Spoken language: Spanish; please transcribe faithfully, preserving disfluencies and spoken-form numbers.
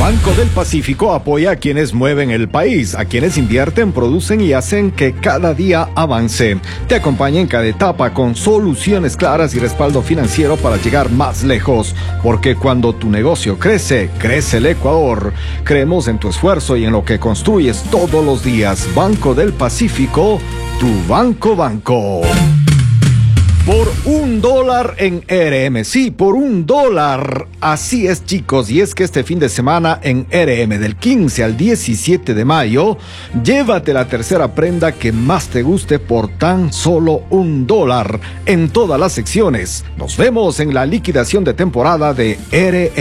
Banco del Pacífico apoya a quienes mueven el país, a quienes invierten, producen y hacen que cada día avance. Te acompaña en cada etapa con soluciones claras y respaldo financiero para llegar más lejos. Porque cuando tu negocio crece, crece el Ecuador. Creemos en tu esfuerzo y en lo que construyes todos los días. Banco del Pacífico, tu banco banco. Por un dólar en R M, sí, por un dólar. Así es, chicos, y es que este fin de semana en R M, del quince al diecisiete de mayo, llévate la tercera prenda que más te guste por tan solo un dólar en todas las secciones. Nos vemos en la liquidación de temporada de R M.